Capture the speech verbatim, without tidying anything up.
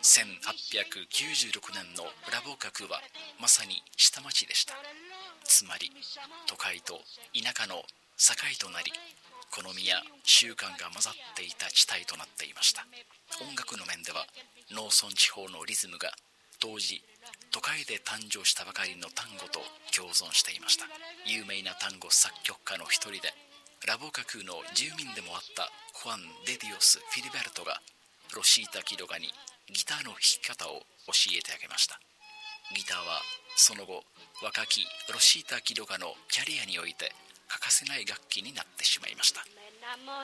せんはっぴゃくきゅうじゅうろくねんのラボカクはまさに下町でした。つまり都会と田舎の境となり、好みや習慣が混ざっていた地帯となっていました。音楽の面では農村地方のリズムが当時都会で誕生したばかりの単語と共存していました。有名な単語作曲家の一人でラボカクの住民でもあったファン・デディオス・フィリベルトがロシータ・キロガにギターの弾き方を教えてあげました。ギターはその後若きロシータ・キロガのキャリアにおいて欠かせない楽器になってしまいました。